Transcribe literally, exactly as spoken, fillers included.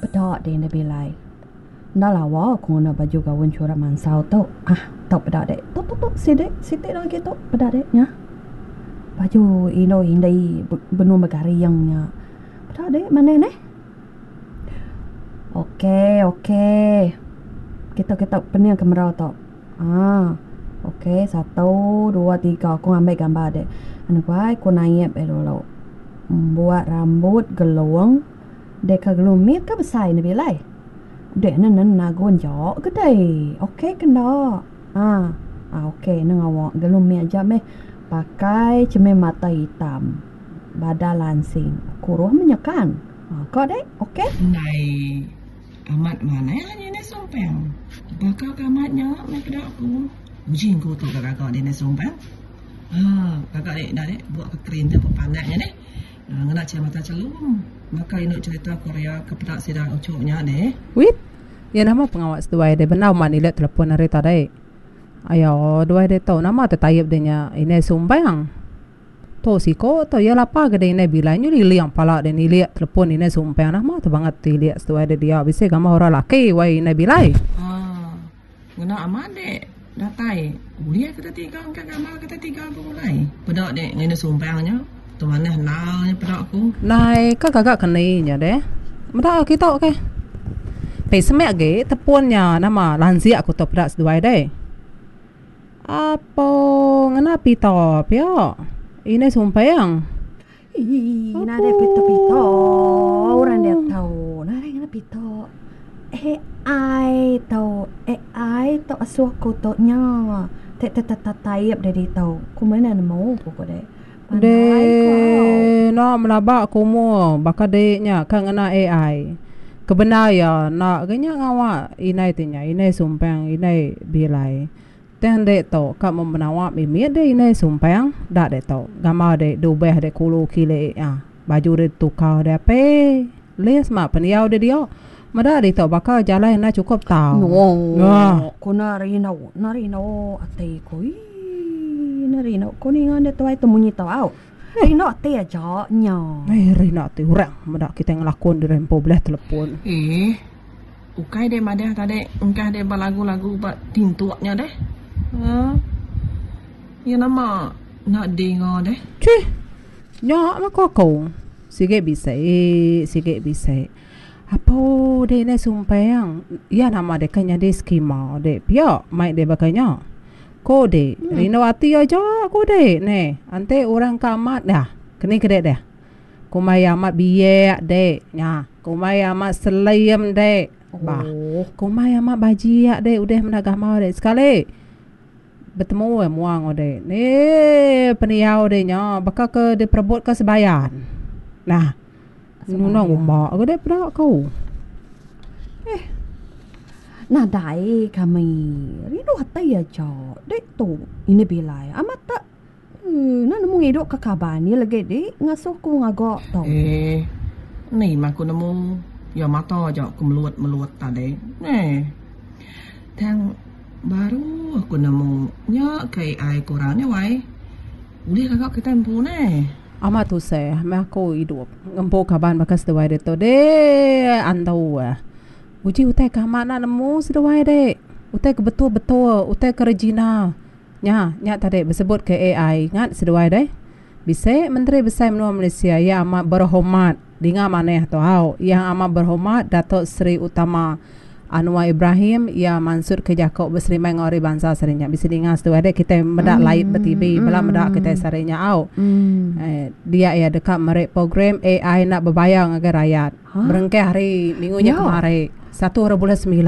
pedak deh nabi lai. Dah lawa aku nak baju gaun curah mansau tu. Ah, tak pedak dek. Tok tok tok sidik sidik lagi tu pedak dek nya. Baju ino hindai benuh megari yangnya. Pedak dek mana ni? Okey, okey. Kita kita pening kamera tu. Ah. Okey, satu, dua, tiga. Aku ambil gambar dek. Anak baik aku naik dulu. Buat rambut geluang. Dek gelumit ke besar nabi lai? Dek nan nan nagun jok gede. Okey kena. Ah, ah okey nang awak gelumit aja meh. Pakai cermin mata hitam. Badan langsing. Kuruh menyekan. Ah, kau dek? Okey? Nai amat mana hanya ni sompeng. Bakal kamatnya mai kedak aku. Ujing ku tu kakak dia ni sompeng. Ah, kakak dek dah dek buat kekeren tu pandainya dek. Nah, ngena cermin mata celum. Maka ini cerita Korea kepedak sidang ucuknya deh. Wait. Ya nama pengawas dua dia benar man ilet telefon hari tadi. Ayo dua dia tahu nama tetayap dia ini sumbang. To siko to ya lapa gede ini bilanya ni liang pala dan ilet telefon ini sumbang nama tu banget ilet dua dia dia bisa gambar orang laki wai ini bilai. Ah. Ngena amat dek. Datai. Ulia kita tiga angkat gambar kita tiga aku mulai. Pedak dek ini sumbangnya. Tu mana henalnya pedak aku. Nai kakak kenainya deh. Mudah kita okey. Pesemek ge tepunnya nama lansia aku tu pedak sedua deh. Apa ngena pita pia? Ini sumpang. Ih, nada pita-pita. Orang dia tahu. Nada ngena pita. Eh, ai tahu. Eh, ai tahu asuh ko tu nya. Tak tak tak tayap dari tahu. Ku mana mau pokok deh. De no melabak kumu baka deknya kan ngena A I. Kebenar ya nak genya ngawa inai tinya inai sumpang inai bilai. Ten dek to kak membenawa mimit de inai sumpang dak dek to. Gambar dek dubeh dek kulu kile ah. Baju de tukar de pe. Les mak peniau de dia. Mada de to baka jalan na cukup tahu. No. Ko narino, narino atai ko. Rino ko ni ngan tu ai temunyi tau. Rino te aja nya. Eh Rino te orang mada kita ngelakon di rempo belah telepon. Eh. Ukai deh madah tadi engkah deh balagu-lagu bat tintuaknya deh. Ha. Ya nama nak dengar deh. Cuy. Nya mak kau. Sikit bisa, sikit bisa. Apa deh ni sumpang? Ya nama deh kanya deh skema deh. Pia mai deh bakanya. Kode hmm. Rino ati aja kode ne ante orang kamat dah kini kedek dah kumai amat biye dek nya kumai amat selayam dek bah oh. Kumai amat bajia dek udah menagama dek sekali bertemu eh muang dek ni peniau dek nya bakal ke diperebut ke sebayan nah nunong umak aku dek pada kau eh nah dai kami rido hatai aja dek tu ini bilai amat tak hmm, nah nemu ngidok kakabani lagi dek ngasuh ku ngagok tau eh ni maku nemu ya mata aja aku meluat-meluat tadi eh tang baru aku nemu nya kai ai korangnya wai udah kakak kita empu ne amat tu saya aku hidup ngempo kaban bakas dewai de to de antau uji utai kamat nak nemu sedawai dek. Utai ke betul-betul, utai ke Regina. Nya, nya tadi bersebut ke A I. Ngat sedawai dek. Bisa Menteri Besar Menua Malaysia yang amat berhormat. Dengar mana tu hau. Yang amat berhormat Datuk Seri Utama Anwar Ibrahim yang mansur ke Jakob berserimai ngori bangsa serinya. Bisa dengar sedawai dek kita medak mm, lain bertibi. Mm, Belah medak kita serinya au. Mm. Eh, dia ya dekat merik program A I nak berbayar dengan rakyat. Huh? Berengkeh hari minggunya yeah. Kemarin. Satu bulan sembilan.